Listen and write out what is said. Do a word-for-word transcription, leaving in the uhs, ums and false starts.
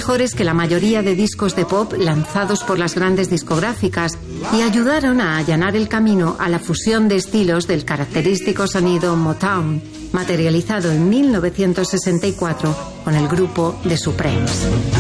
mejores que la mayoría de discos de pop lanzados por las grandes discográficas y ayudaron a allanar el camino a la fusión de estilos del característico sonido Motown, materializado en mil novecientos sesenta y cuatro con el grupo The Supremes.